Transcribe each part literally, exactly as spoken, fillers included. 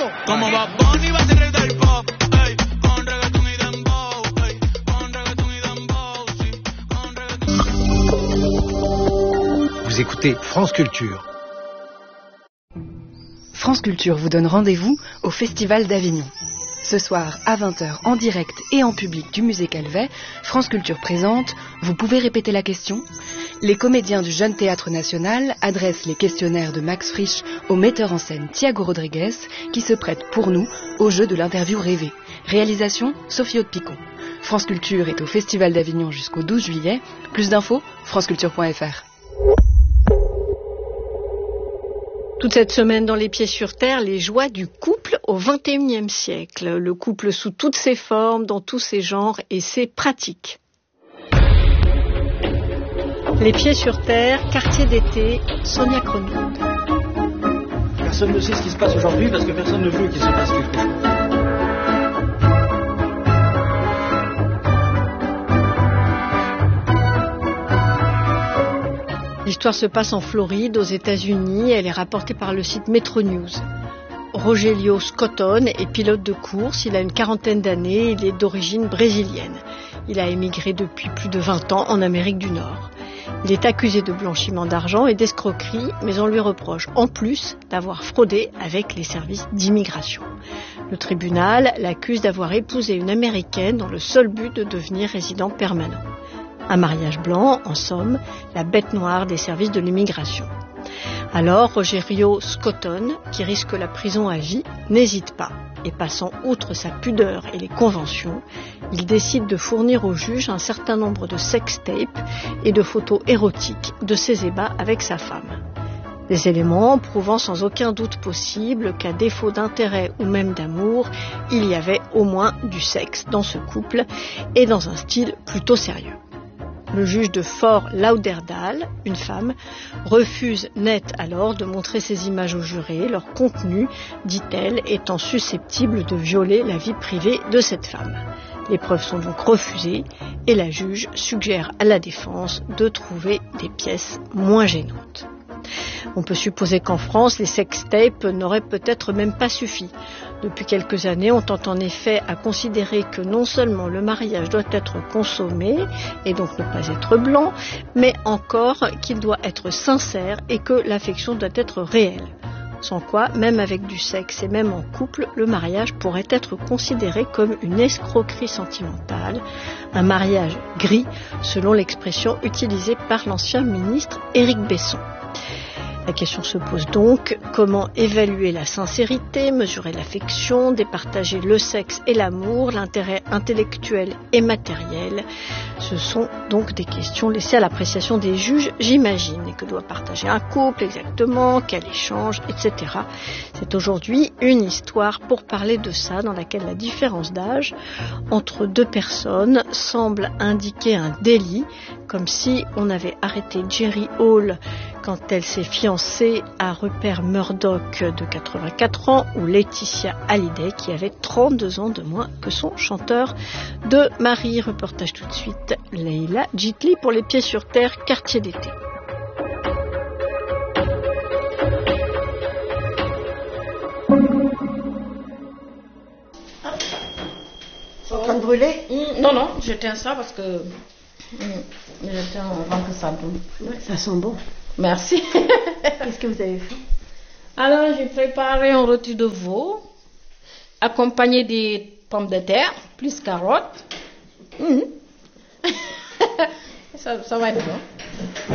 Esto. Como va Bunny va a ser rey del pop, ey, con reggaetón y dembow, ey, con reggaetón y dembow, sí, con reggaetón. Vous écoutez France Culture. France Culture vous donne rendez-vous au Festival d'Avignon. Ce soir, à vingt heures, en direct et en public du Musée Calvet, France Culture présente « Vous pouvez répéter la question ?» Les comédiens du Jeune Théâtre National adressent les questionnaires de Max Frisch au metteur en scène Thiago Rodriguez, qui se prête pour nous au jeu de l'interview rêvée. Réalisation, Sophie Haute-Picon. France Culture est au Festival d'Avignon jusqu'au douze juillet. Plus d'infos, franceculture point f r. Toute cette semaine dans Les Pieds sur Terre, les joies du couple au vingt et unième siècle. Le couple sous toutes ses formes, dans tous ses genres et ses pratiques. Les Pieds sur Terre, quartier d'été, Sonia Kronlund. Personne ne sait ce qui se passe aujourd'hui parce que personne ne veut qu'il se passe quelque chose. L'histoire se passe en Floride, aux États-Unis. Elle est rapportée par le site Metro News. Rogelio Scotton est pilote de course. Il a une quarantaine d'années. Il est d'origine brésilienne. Il a émigré depuis plus de vingt ans en Amérique du Nord. Il est accusé de blanchiment d'argent et d'escroquerie, mais on lui reproche en plus d'avoir fraudé avec les services d'immigration. Le tribunal l'accuse d'avoir épousé une Américaine dans le seul but de devenir résident permanent. Un mariage blanc, en somme, la bête noire des services de l'immigration. Alors, Rogelio Scotton, qui risque la prison à vie, n'hésite pas. Et passant outre sa pudeur et les conventions, il décide de fournir au juge un certain nombre de sextapes et de photos érotiques de ses ébats avec sa femme. Des éléments prouvant sans aucun doute possible qu'à défaut d'intérêt ou même d'amour, il y avait au moins du sexe dans ce couple et dans un style plutôt sérieux. Le juge de Fort Lauderdale, une femme, refuse net alors de montrer ces images aux jurés, leur contenu, dit-elle, étant susceptible de violer la vie privée de cette femme. Les preuves sont donc refusées et la juge suggère à la défense de trouver des pièces moins gênantes. On peut supposer qu'en France, les sextapes n'auraient peut-être même pas suffi. Depuis quelques années, on tend en effet à considérer que non seulement le mariage doit être consommé, et donc ne pas être blanc, mais encore qu'il doit être sincère et que l'affection doit être réelle. Sans quoi, même avec du sexe et même en couple, le mariage pourrait être considéré comme une escroquerie sentimentale, un mariage gris, selon l'expression utilisée par l'ancien ministre Éric Besson. La question se pose donc, comment évaluer la sincérité, mesurer l'affection, départager le sexe et l'amour, l'intérêt intellectuel et matériel? Ce sont donc des questions laissées à l'appréciation des juges, j'imagine, et que doit partager un couple exactement, quel échange, et cetera. C'est aujourd'hui une histoire pour parler de ça, dans laquelle la différence d'âge entre deux personnes semble indiquer un délit, comme si on avait arrêté Jerry Hall quand elle s'est fiancée à Rupert Murdoch de quatre-vingt-quatre ans ou Laetitia Hallyday qui avait trente-deux ans de moins que son chanteur de mari. Reportage tout de suite, Leila Jitli pour Les Pieds sur Terre, quartier d'été. C'est en train de brûler? mmh, Non, non, j'éteins ça parce que mmh, j'éteins avant que ça brûle. Ouais, ça sent bon. Merci. Qu'est-ce que vous avez fait? Alors, j'ai préparé un rôti de veau, accompagné des pommes de terre, plus carottes. Mmh. ça, ça va être bon.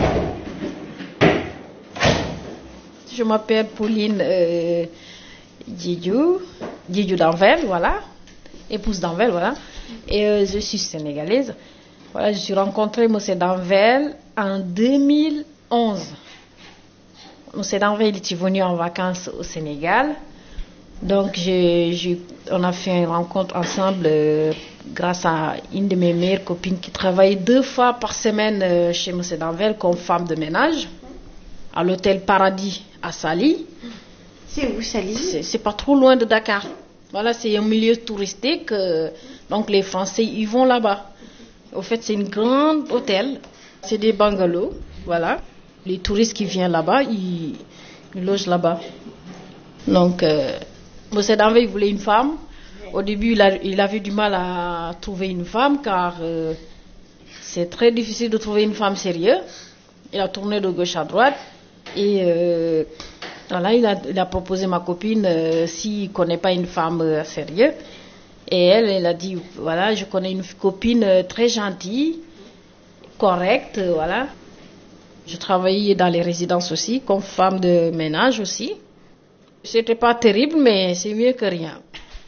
Je m'appelle Pauline euh, Djidjou, Djidjou d'Anvers, voilà, épouse d'Anvers, voilà. Et euh, je suis sénégalaise. Voilà, je suis rencontrée M. d'Anvers en deux mille onze. M. d'Anvers, il était venu en vacances au Sénégal. Donc, j'ai, j'ai, on a fait une rencontre ensemble euh, grâce à une de mes meilleures copines qui travaille deux fois par semaine euh, chez M. d'Anvers comme femme de ménage à l'hôtel Paradis à Saly. C'est où, Saly? c'est, c'est pas trop loin de Dakar. Voilà, c'est un milieu touristique. Euh, donc, les Français, ils vont là-bas. Au fait, c'est une grande hôtel. C'est des bungalows, voilà. Les touristes qui viennent là-bas, ils, ils logent là-bas. Donc, euh, Moussé d'Anvers, il voulait une femme. Au début, il, a, il avait du mal à trouver une femme car euh, c'est très difficile de trouver une femme sérieuse. Il a tourné de gauche à droite et euh, voilà, il a, il a proposé ma copine euh, s'il ne connaît pas une femme euh, sérieuse. Et elle, elle a dit, voilà, je connais une copine euh, très gentille, correcte, euh, voilà. Je travaillais dans les résidences aussi, comme femme de ménage aussi. C'était pas terrible, mais c'est mieux que rien.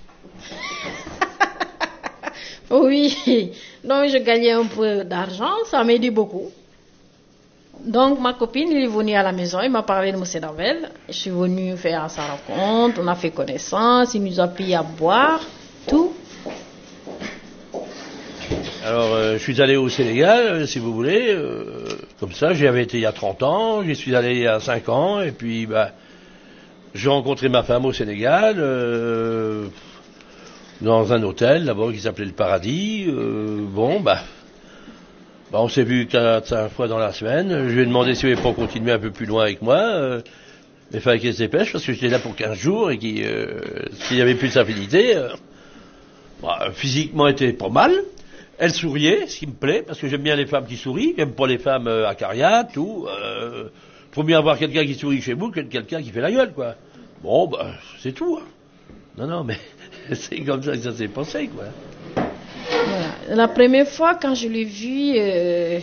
Oui, donc je gagnais un peu d'argent, ça m'aidait beaucoup. Donc ma copine, il est venue à la maison, il m'a parlé de Moussé d'Anvers. Je suis venue faire sa rencontre, on a fait connaissance, il nous a payé à boire, tout. Alors, euh, je suis allé au Sénégal, euh, si vous voulez, euh, comme ça, j'y avais été il y a trente ans, j'y suis allé il y a cinq ans, et puis, bah, j'ai rencontré ma femme au Sénégal, euh, dans un hôtel, là-bas, qui s'appelait le Paradis, euh, bon, bah, bah, on s'est vu quatre, cinq fois dans la semaine, je lui ai demandé s'il voulait pas continuer un peu plus loin avec moi, euh, mais il fallait qu'elle se dépêche, parce que j'étais là pour quinze jours, et qu'il euh, s'il y avait plus d'affinité, euh, bah, physiquement, elle était pas mal. Elle souriait, ce qui me plaît, parce que j'aime bien les femmes qui sourient, j'aime pas les femmes euh, acariates, tout. Euh, faut mieux avoir quelqu'un qui sourit chez vous que quelqu'un qui fait la gueule, quoi. Bon, bah, c'est tout. Hein. Non, non, mais c'est comme ça que ça s'est passé, quoi. Voilà. La première fois, quand je l'ai vu, euh,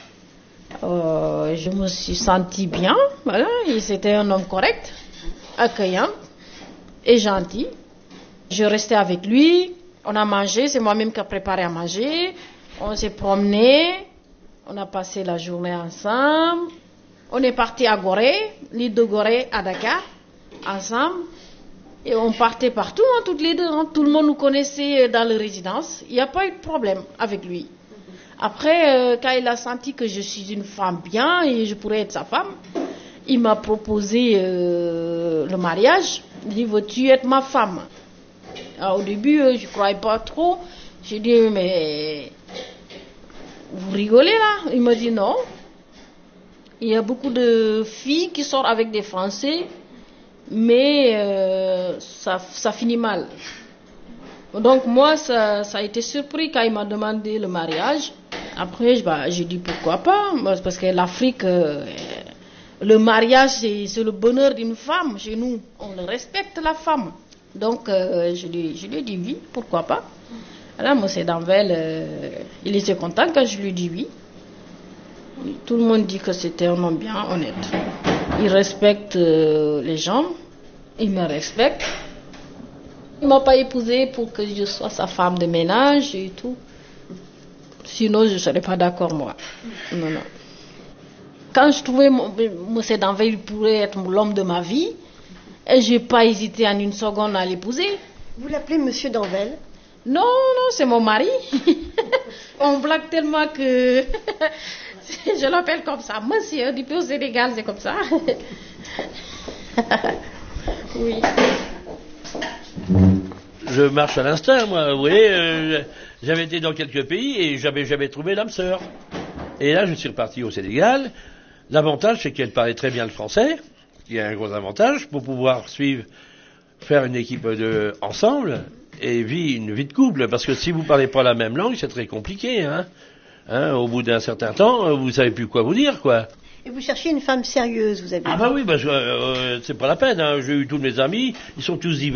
euh, je me suis sentie bien, voilà. C'était un homme correct, accueillant et gentil. Je restais avec lui. On a mangé, c'est moi-même qui ai préparé à manger. On s'est promené, on a passé la journée ensemble. On est parti à Gorée, l'île de Gorée à Dakar, ensemble. Et on partait partout, hein, toutes les deux. Hein. Tout le monde nous connaissait dans la résidence. Il n'y a pas eu de problème avec lui. Après, euh, quand il a senti que je suis une femme bien et je pourrais être sa femme, il m'a proposé euh, le mariage. Il dit, veux-tu être ma femme? Alors, au début, je ne croyais pas trop. J'ai dit, mais vous rigolez là? Il m'a dit non. Il y a beaucoup de filles qui sortent avec des Français, mais euh, ça, ça finit mal. Donc moi, ça, ça a été surpris quand il m'a demandé le mariage. Après, bah, j'ai dit pourquoi pas, parce que l'Afrique, euh, le mariage, c'est, c'est le bonheur d'une femme. Chez nous, on respecte la femme. Donc, euh, je, lui, je lui ai dit oui, pourquoi pas. Alors, Moussé d'Anvers, euh, il était content quand je lui ai dit oui. Tout le monde dit que c'était un homme bien, honnête. Il respecte euh, les gens, il me respecte. Il ne m'a pas épousée pour que je sois sa femme de ménage et tout. Sinon, je ne serais pas d'accord, moi. Non, non. Quand je trouvais Moussé d'Anvers, il pourrait être l'homme de ma vie, et je n'ai pas hésité en une seconde à l'épouser. Vous l'appelez Monsieur d'Anvers? Non, non, c'est mon mari. On blague tellement que je l'appelle comme ça. Monsieur, depuis au Sénégal, c'est comme ça. Oui. Je marche à l'instinct, moi. Vous voyez, euh, j'avais été dans quelques pays et j'avais jamais trouvé l'âme sœur. Et là, je suis reparti au Sénégal. L'avantage, c'est qu'elle parlait très bien le français. Il y a un gros avantage pour pouvoir suivre, faire une équipe de ensemble et vivre une vie de couple. Parce que si vous parlez pas la même langue, c'est très compliqué. Hein. Hein, au bout d'un certain temps, vous savez plus quoi vous dire, quoi. Et vous cherchez une femme sérieuse, vous avez dit. Ah bah oui, parce que euh, c'est pas la peine. Hein. J'ai eu tous mes amis, ils sont tous divorcés.